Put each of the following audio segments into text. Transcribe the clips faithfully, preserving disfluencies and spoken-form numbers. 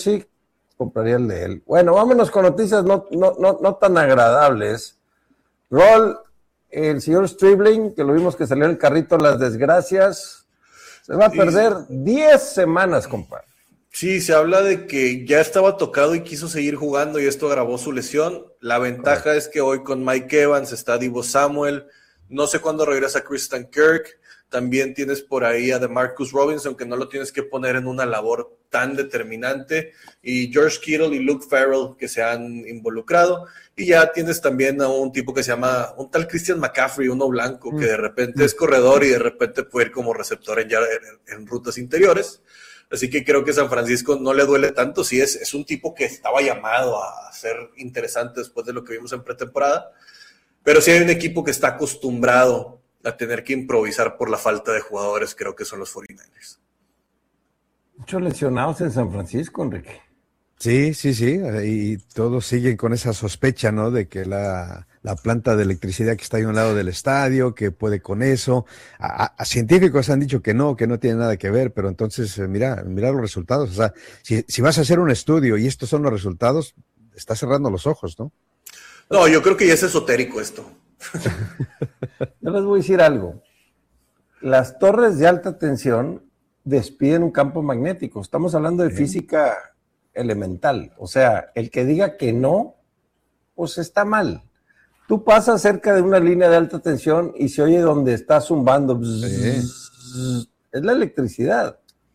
sí compraría el de él. Bueno, vámonos con noticias no, no, no, no tan agradables. Rol, el señor Stribling, que lo vimos que salió en el carrito Las Desgracias, se va a perder diez semanas, compadre. Sí, se habla de que ya estaba tocado y quiso seguir jugando y esto agravó su lesión. La ventaja Correcto. Es que hoy con Mike Evans está Deebo Samuel, no sé cuándo regresa Christian Kirk, también tienes por ahí a DeMarcus Robinson, que no lo tienes que poner en una labor tan determinante, y George Kittle y Luke Farrell, que se han involucrado, y ya tienes también a un tipo que se llama, un tal Christian McCaffrey, uno blanco, que de repente es corredor y de repente puede ir como receptor en, en, en rutas interiores. Así que creo que San Francisco no le duele tanto, sí es, es un tipo que estaba llamado a ser interesante después de lo que vimos en pretemporada, pero sí hay un equipo que está acostumbrado a tener que improvisar por la falta de jugadores, creo que son los cuarenta y nueve ers. Muchos lesionados en San Francisco, Enrique. Sí, sí, sí, y todos siguen con esa sospecha, ¿no? De que la, la planta de electricidad que está ahí a un lado del estadio, que puede con eso. A, a científicos han dicho que no, que no tiene nada que ver, pero entonces, mira, mira los resultados. O sea, si, si vas a hacer un estudio y estos son los resultados, estás cerrando los ojos, ¿no? No, yo creo que ya es esotérico esto. Yo les voy a decir algo. Las torres de alta tensión despiden un campo magnético. Estamos hablando de sí. física elemental. O sea, el que diga que no, pues está mal. Tú pasas cerca de una línea de alta tensión y se oye donde está zumbando. Bzz, sí. bzz, es la electricidad.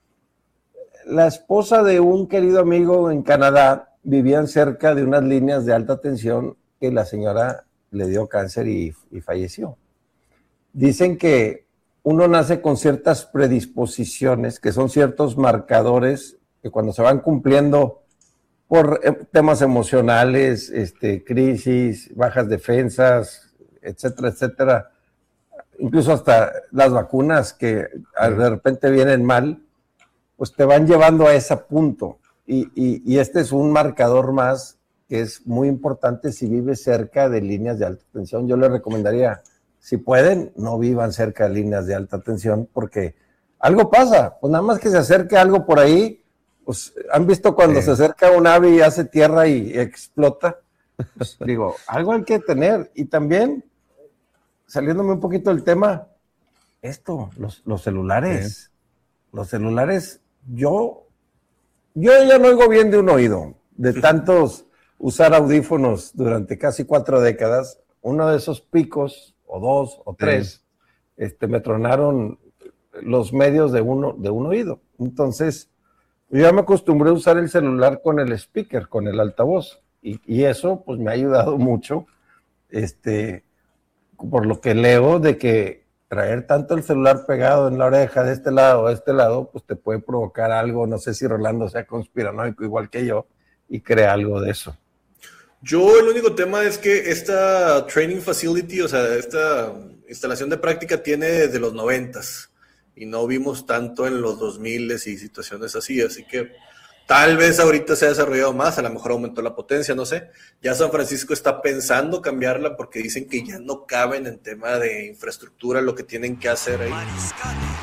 La esposa de un querido amigo en Canadá vivían cerca de unas líneas de alta tensión que la señora le dio cáncer y, y falleció. Dicen que uno nace con ciertas predisposiciones, que son ciertos marcadores que cuando se van cumpliendo por temas emocionales, este, crisis, bajas defensas, etcétera, etcétera, incluso hasta las vacunas que de repente vienen mal, pues te van llevando a ese punto. Y, y, y este es un marcador más que es muy importante si vives cerca de líneas de alta tensión. Yo les recomendaría, si pueden, no vivan cerca de líneas de alta tensión, porque algo pasa, pues nada más que se acerque algo por ahí, pues han visto cuando eh. se acerca un ave y hace tierra y explota, pues, digo, algo hay que tener. Y también, saliéndome un poquito del tema, esto, los, los celulares, eh. los celulares, yo, yo ya no oigo bien de un oído, de tantos usar audífonos durante casi cuatro décadas. Uno de esos picos, o dos, o tres, sí. este, me tronaron los medios de uno, de un oído. Entonces, yo ya me acostumbré a usar el celular con el speaker, con el altavoz, y, y eso pues me ha ayudado mucho, este, por lo que leo de que traer tanto el celular pegado en la oreja de este lado o de este lado, pues te puede provocar algo. No sé si Rolando sea conspiranoico igual que yo y crea algo de eso. Yo el único tema es que esta training facility, o sea, esta instalación de práctica tiene desde los noventas y no vimos tanto en los dos miles y situaciones así, así que tal vez ahorita se ha desarrollado más, a lo mejor aumentó la potencia, no sé. Ya San Francisco está pensando cambiarla porque dicen que ya no caben en tema de infraestructura lo que tienen que hacer ahí.